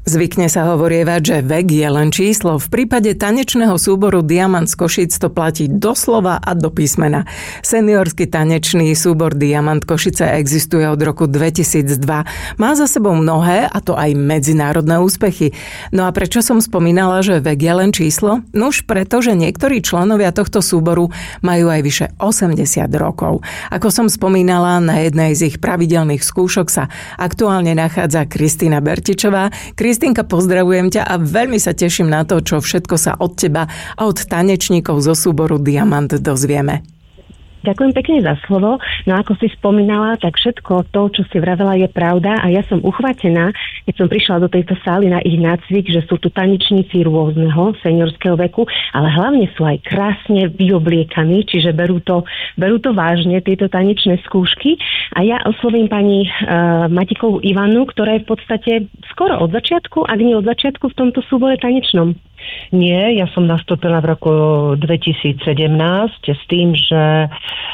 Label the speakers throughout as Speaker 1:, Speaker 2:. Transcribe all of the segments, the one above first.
Speaker 1: Zvykne sa hovorievať, že vek je len číslo. V prípade tanečného súboru Diamant z Košíc to platí doslova a do písmena. Seniorský tanečný súbor Diamant Košice existuje od roku 2002. Má za sebou mnohé, a to aj medzinárodné úspechy. No a prečo som spomínala, že vek je len číslo? Nuž preto, že niektorí členovia tohto súboru majú aj vyše 80 rokov. Ako som spomínala, na jednej z ich pravidelných skúšok sa aktuálne nachádza Kristína Bertičová. Kristinka, pozdravujem ťa a veľmi sa teším na to, čo všetko sa od teba a od tanečníkov zo súboru Diamant dozvieme.
Speaker 2: Ďakujem pekne za slovo. No ako si spomínala, tak všetko to, čo si vravela, je pravda a ja som uchvatená, keď som prišla do tejto sály na ich nácvik, že sú tu tanečníci rôzneho seniorského veku, ale hlavne sú aj krásne vyobliekaní, čiže berú to vážne, tieto tanečné skúšky. A ja oslovím pani Matikovú Ivanu, ktorá je v podstate skoro od začiatku, ak nie od začiatku v tomto súbore tanečnom.
Speaker 3: Nie, ja som nastúpila v roku 2017 s tým, že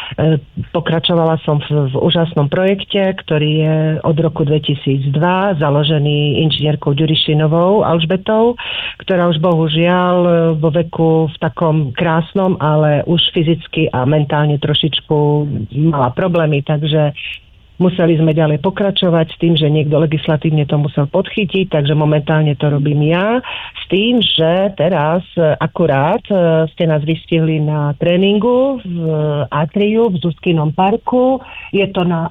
Speaker 3: pokračovala som v úžasnom projekte, ktorý je od roku 2002 založený inžinierkou Ďurišinovou Alžbetou, ktorá už bohužiaľ vo veku v takom krásnom, ale už fyzicky a mentálne trošičku mala problémy, takže museli sme ďalej pokračovať s tým, že niekto legislatívne to musel podchytiť, takže momentálne to robím ja. S tým, že teraz akurát ste nás vystihli na tréningu v Atriu, v Zuzkinom parku. Je to na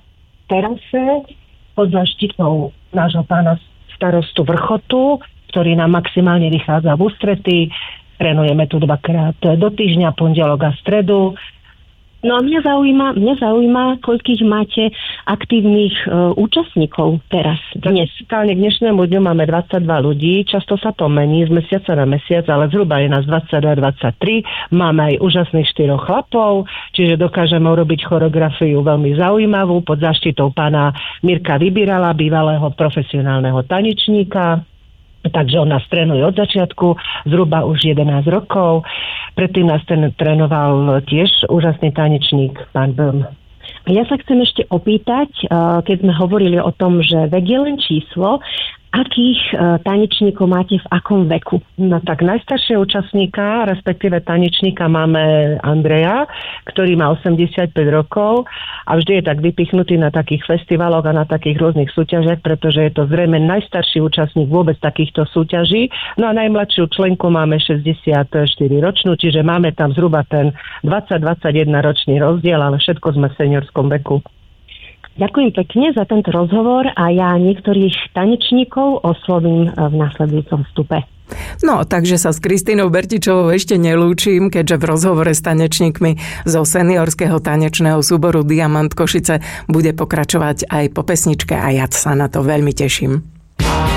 Speaker 3: terase pod záštitou nášho pána starostu Vrchotu, ktorý nám maximálne vychádza v ústrety. Trénujeme tu 2-krát do týždňa, pondelok a stredu. No a mňa zaujíma, koľkých máte aktívnych účastníkov teraz, dnes. K dnešnému dňu máme 22 ľudí, často sa to mení z mesiaca na mesiac, ale zhruba je nás 22-23. Máme aj úžasných 4 chlapov, čiže dokážeme urobiť choreografiu veľmi zaujímavú pod záštitou pána Mirka Vybírala, bývalého profesionálneho tanečníka. Takže on nás trénuje od začiatku, zhruba už 11 rokov. Predtým nás trénoval tiež úžasný tanečník, pán Böhm.
Speaker 2: A ja sa chcem ešte opýtať, keď sme hovorili o tom, že vek je len číslo, akých tanečníkov máte v akom veku?
Speaker 3: No tak najstaršieho účastníka, respektíve tanečníka máme Andreja, ktorý má 85 rokov a vždy je tak vypichnutý na takých festivaloch a na takých rôznych súťažiach, pretože je to zrejme najstarší účastník vôbec takýchto súťaží. No a najmladšiu členku máme 64 ročnú, čiže máme tam zhruba ten 20-21 ročný rozdiel, ale všetko sme v seniorskom veku.
Speaker 2: Ďakujem pekne za tento rozhovor a ja niektorých tanečníkov oslovím v nasledujúcom vstupe.
Speaker 1: No, takže sa s Kristínou Bertičovou ešte nelúčim, keďže v rozhovore s tanečníkmi zo seniorského tanečného súboru Diamant Košice bude pokračovať aj po pesničke a ja sa na to veľmi teším.